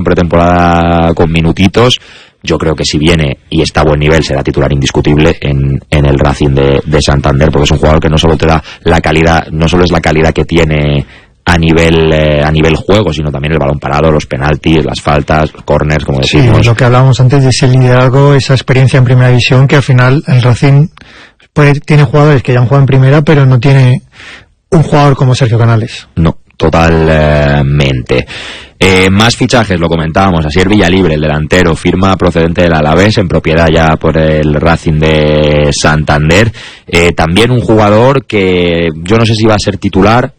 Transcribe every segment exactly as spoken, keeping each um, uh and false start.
pretemporada con minutitos. Yo creo que si viene y está a buen nivel será titular indiscutible en, en el Racing de, de Santander, porque es un jugador que no solo te da la calidad, no solo es la calidad que tiene a nivel eh, a nivel juego, sino también el balón parado, los penaltis, las faltas, los corners, como decimos. Sí, lo que hablábamos antes de ese liderazgo, esa experiencia en primera división, que al final el Racing puede, tiene jugadores que ya han jugado en primera, pero no tiene un jugador como Sergio Canales. No, totalmente. Eh, más fichajes, lo comentábamos, Asier Villalibre, el delantero, firma procedente del Alavés, en propiedad ya por el Racing de Santander. Eh, también un jugador que yo no sé si va a ser titular,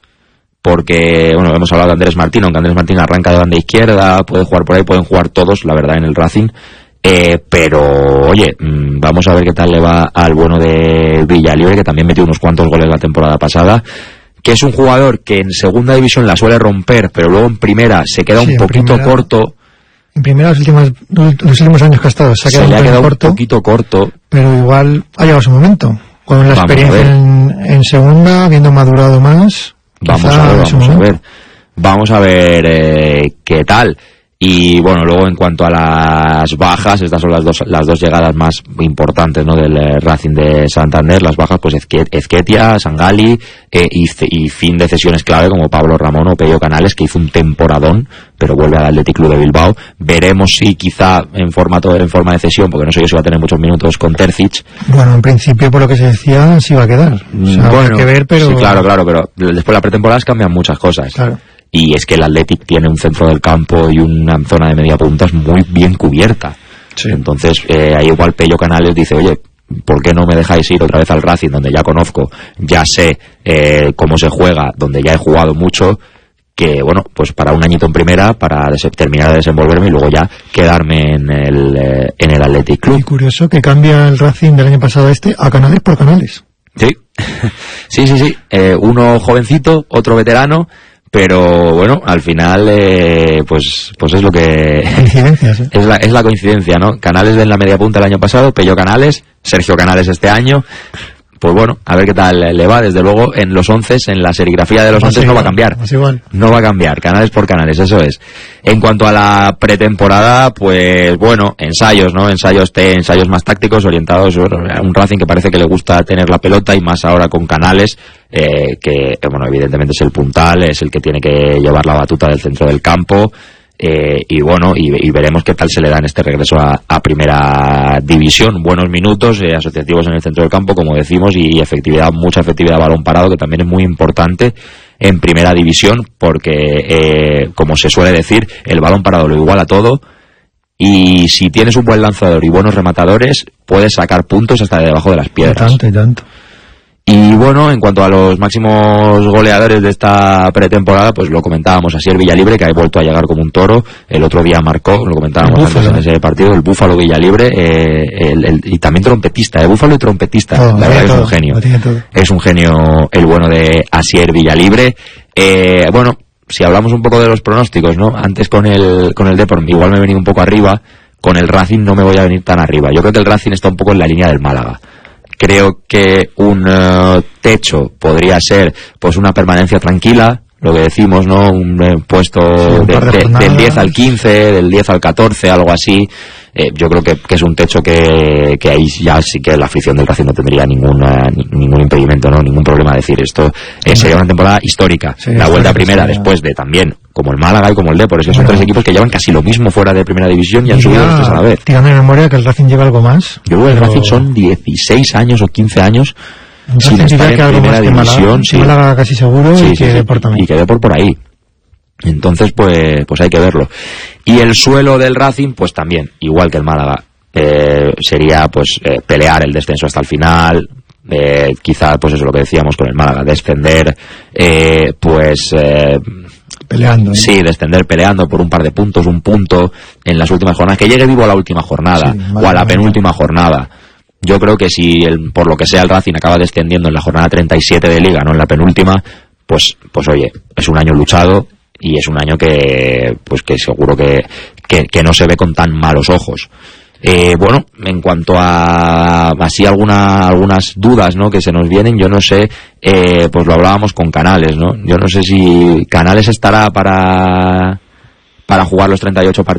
porque, bueno, hemos hablado de Andrés Martín, aunque Andrés Martín arranca de banda izquierda, puede jugar por ahí, pueden jugar todos, la verdad, en el Racing. Eh, pero, oye, mmm, vamos a ver qué tal le va al bueno de Villalibre, que también metió unos cuantos goles la temporada pasada. Que es un jugador que en segunda división la suele romper, pero luego en primera se queda sí, un poquito primera, corto. En primera, los últimos, los últimos años que ha estado, se ha quedado, se un, le ha quedado corto, un poquito corto. Pero igual ha llegado su momento. Con la vamos experiencia en, en segunda, habiendo madurado más. Vamos a ver, vamos momento. a ver. Vamos a ver eh, qué tal. Y bueno, luego en cuanto a las bajas, estas son las dos las dos llegadas más importantes, ¿no?, del eh, Racing de Santander. Las bajas, pues Ezquetia, Sangali eh, y, y fin de cesiones clave como Pablo Ramón o Pello Canales, que hizo un temporadón, pero vuelve al Athletic Club de Bilbao. Veremos si quizá en formato en forma de cesión, porque no sé yo si va a tener muchos minutos con Terzic. Bueno, en principio, por lo que se decía, sí va a quedar. O sea, bueno, hay que ver, pero... sí, claro, claro, pero después de la pretemporada cambian muchas cosas. Claro. Y es que el Athletic tiene un centro del campo y una zona de media punta muy bien cubierta. Sí. Entonces, eh, ahí igual Pello Canales dice, oye, ¿por qué no me dejáis ir otra vez al Racing, donde ya conozco, ya sé eh, cómo se juega, donde ya he jugado mucho, que bueno, pues para un añito en primera, para des- terminar de desenvolverme y luego ya quedarme en el, eh, en el Athletic Club. Y curioso que cambia el Racing del año pasado a este a Canales por Canales. Sí, sí, sí, sí. Eh, uno jovencito, otro veterano. Pero bueno, al final eh, pues pues es lo que coincidencias, ¿eh? es la es la coincidencia, ¿no? Canales de la media punta el año pasado, Pello Canales, Sergio Canales este año. Pues bueno, a ver qué tal le va. Desde luego en los once, en la serigrafía de los once no va a cambiar. No va a cambiar, Canales por Canales, eso es. En cuanto a la pretemporada, pues bueno, ensayos, ¿no? Ensayos T, ensayos más tácticos, orientados a un Racing que parece que le gusta tener la pelota, y más ahora con Canales, eh, que, bueno, evidentemente es el puntal, es el que tiene que llevar la batuta del centro del campo. Eh, y bueno, y, y veremos qué tal se le da en este regreso a, a primera división. Buenos minutos eh, asociativos en el centro del campo, como decimos, y efectividad, mucha efectividad de balón parado, que también es muy importante en primera división, porque eh, como se suele decir, el balón parado lo iguala todo, y si tienes un buen lanzador y buenos rematadores, puedes sacar puntos hasta de debajo de las piedras. Tanto y tanto. Y bueno, en cuanto a los máximos goleadores de esta pretemporada, pues lo comentábamos, Asier Villalibre, que ha vuelto a llegar como un toro. El otro día marcó, lo comentábamos antes en ese partido, el Búfalo Villalibre, eh, el, el, y también trompetista, el Búfalo y trompetista. Todo, la verdad que es todo, un genio. todo. Es un genio el bueno de Asier Villalibre. Eh, bueno, si hablamos un poco de los pronósticos, ¿no? Antes con el, con el Depor, igual me he venido un poco arriba. Con el Racing no me voy a venir tan arriba. Yo creo que el Racing está un poco en la línea del Málaga. Creo que un uh, techo podría ser pues una permanencia tranquila, lo que decimos, ¿no? Un eh, puesto sí, un de, de, del diez al quince, del diez al catorce, algo así. Eh, yo creo que, que es un techo que, que ahí ya sí que la afición del Racing no tendría ninguna, ningún impedimento, ¿no? Ningún problema. Decir, esto eh, sería una temporada histórica. Sí, la vuelta primera, sí, después de también, como el Málaga y como el Depor, es que son bueno, tres equipos que llevan casi lo mismo fuera de primera división y han subido los tres a la vez. Tirando de memoria que el Racing lleva algo más. Yo creo que el Racing son dieciséis años o quince años sin estar en primera división. Sí, Málaga casi seguro, sí, y que sí, Depor también. Y que Depor por ahí. Entonces, pues, pues hay que verlo. Y el suelo del Racing, pues también, igual que el Málaga, eh, sería pues eh, pelear el descenso hasta el final. Eh, quizá, pues eso es lo que decíamos con el Málaga, descender, eh, pues eh, peleando, ¿eh? Sí, descender peleando por un par de puntos, un punto en las últimas jornadas, que llegue vivo a la última jornada, sí, o a la penúltima jornada. Yo creo que si el, por lo que sea el Racing acaba descendiendo en la jornada treinta y siete de Liga, no en la penúltima, pues, pues oye, es un año luchado y es un año que, pues que seguro que, que, que no se ve con tan malos ojos. Eh, bueno, en cuanto a así alguna, algunas dudas, ¿no?, que se nos vienen, yo no sé, eh, pues lo hablábamos con Canales, ¿no? Yo no sé si Canales estará para, para jugar los treinta y ocho partidos